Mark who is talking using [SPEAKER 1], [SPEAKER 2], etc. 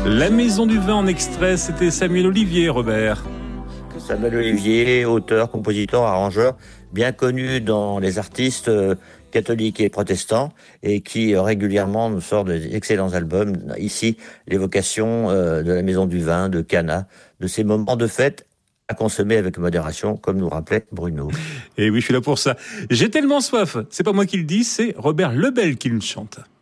[SPEAKER 1] La Maison du Vin en extrait, c'était Samuel Olivier, Robert.
[SPEAKER 2] Samuel Olivier, auteur, compositeur, arrangeur, bien connu dans les artistes catholiques et protestants, et qui régulièrement nous sort d'excellents albums. Ici, l'évocation de la Maison du Vin, de Cana, de ces moments de fête à consommer avec modération, comme nous rappelait Bruno.
[SPEAKER 1] Et oui, je suis là pour ça. J'ai tellement soif. C'est pas moi qui le dis, c'est Robert Lebel qui le chante.